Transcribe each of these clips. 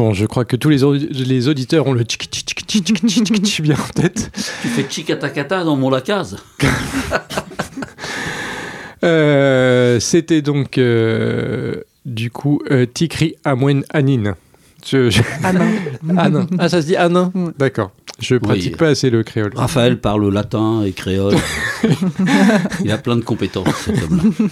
Bon, je crois que tous les auditeurs ont le tchik bien en tête. Tu fais tchikatakata dans mon lacase. C'était donc du coup Tikri Amwen Anin. Anin. Ah, ça se dit Anin. D'accord. Je pratique pas assez le créole. Raphaël parle latin et créole. Il a plein de compétences, cet homme-là.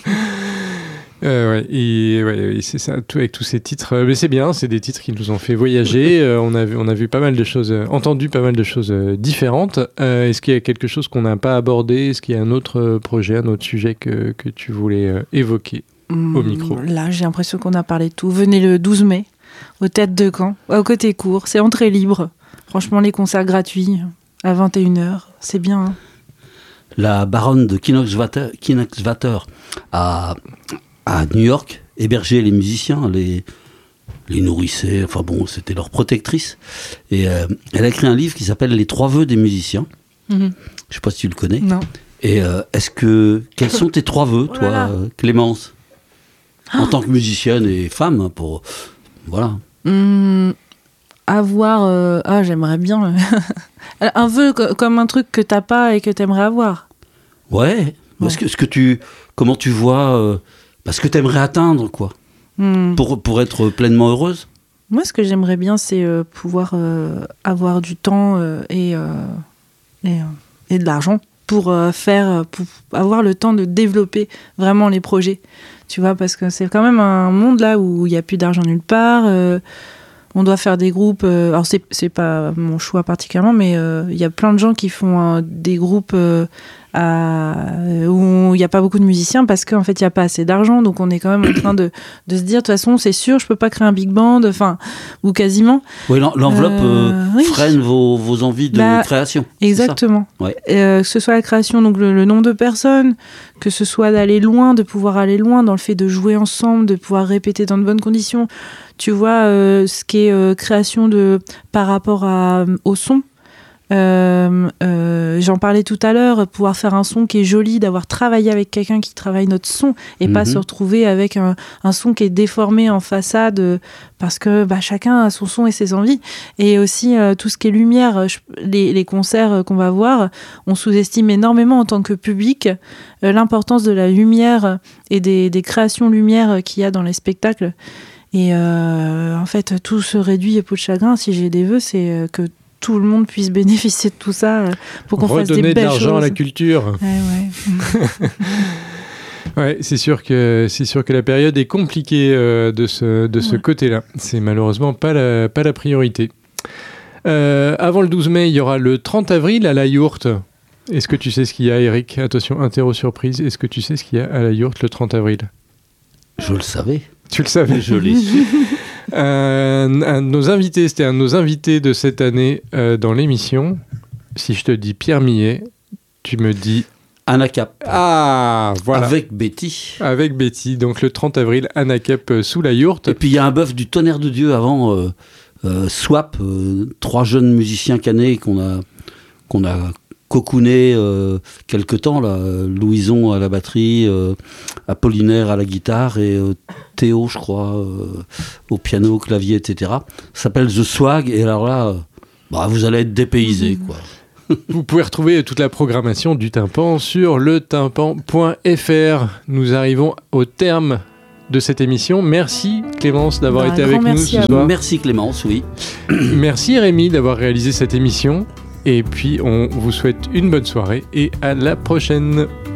C'est ça, tout avec tous ces titres. Mais c'est bien, c'est des titres qui nous ont fait voyager. On a vu pas mal de choses, entendu pas mal de choses différentes. Est-ce qu'il y a quelque chose qu'on n'a pas abordé? Est-ce qu'il y a un autre projet, un autre sujet que tu voulais évoquer au micro? Là, j'ai l'impression qu'on a parlé de tout. Venez le 12 mai, aux Têtes de Camp, au côté court. C'est entrée libre. Franchement, les concerts gratuits à 21h, c'est bien. Hein. La baronne de Kinoxwater à New York hébergeait les musiciens, les nourrissait, enfin bon, c'était leur protectrice. Et elle a écrit un livre qui s'appelle Les 3 vœux des musiciens. Je ne sais pas si tu le connais. Non. Et quels sont tes 3 vœux, toi, Clémence, en tant que musicienne et femme, pour voilà. J'aimerais bien un vœu comme un truc que t'as pas et que t'aimerais avoir. Ouais. Comment tu vois ce que t'aimerais atteindre, quoi, pour être pleinement heureuse. Moi, ce que j'aimerais bien, c'est pouvoir avoir du temps et de l'argent pour avoir le temps de développer vraiment les projets. Tu vois, parce que c'est quand même un monde là où il n'y a plus d'argent nulle part. On doit faire des groupes. Alors, c'est pas mon choix particulièrement, mais il y a plein de gens qui font des groupes où il n'y a pas beaucoup de musiciens parce qu'en fait, il n'y a pas assez d'argent. Donc, on est quand même en train de se dire, de toute façon, c'est sûr, je ne peux pas créer un big band, ou quasiment. Oui, l'enveloppe freine vos envies de création. Exactement. Ouais. Que ce soit la création, donc le nombre de personnes, que ce soit d'aller loin, de pouvoir aller loin dans le fait de jouer ensemble, de pouvoir répéter dans de bonnes conditions. Tu vois, ce qui est création par rapport au son. J'en parlais tout à l'heure, pouvoir faire un son qui est joli, d'avoir travaillé avec quelqu'un qui travaille notre son et pas se retrouver avec un son qui est déformé en façade parce que chacun a son son et ses envies. Et aussi tout ce qui est lumière, les concerts qu'on va voir, on sous-estime énormément en tant que public l'importance de la lumière et des créations lumière qu'il y a dans les spectacles. Et en fait, tout se réduit à peau de chagrin. Si j'ai des vœux, c'est que tout le monde puisse bénéficier de tout ça pour qu'on fasse des belles choses. Redonner de l'argent à la culture. Ouais, c'est sûr que la période est compliquée de ce côté-là. C'est malheureusement pas la priorité. Avant le 12 mai, il y aura le 30 avril à la Yourte. Est-ce que tu sais ce qu'il y a, Eric? Attention, interro surprise. Est-ce que tu sais ce qu'il y a à la Yourte le 30 avril? Je le savais. Tu le savais? Je l'ai su. Un de nos invités, c'était un de nos invités de cette année dans l'émission. Si je te dis Pierre Millet, tu me dis... Anacap. Ah, voilà. Avec Betty. Avec Betty, donc le 30 avril, Anacap sous la Yourte. Et puis il y a un bœuf du tonnerre de Dieu avant Swap, 3 jeunes musiciens canets qu'on a cocooné quelque temps, là. Louison à la batterie, Apollinaire à la guitare et Théo, je crois, au piano, au clavier, etc. Ça s'appelle The Swag, et alors là, vous allez être dépaysés, quoi. Vous pouvez retrouver toute la programmation du Tympan sur letympan.fr. Nous arrivons au terme de cette émission. Merci Clémence d'avoir été avec nous ce soir. Merci Clémence, oui. Merci Rémi d'avoir réalisé cette émission. Et puis on vous souhaite une bonne soirée et à la prochaine.